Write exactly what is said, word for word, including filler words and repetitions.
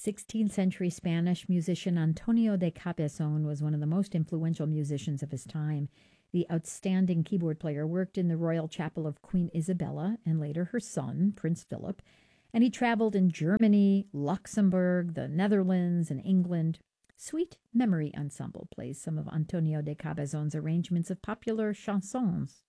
sixteenth century Spanish musician Antonio de Cabezon was one of the most influential musicians of his time. The outstanding keyboard player worked in the royal chapel of Queen Isabella and later her son, Prince Philip, and he traveled in Germany, Luxembourg, the Netherlands, and England. Sweet Memory Ensemble plays some of Antonio de Cabezon's arrangements of popular chansons.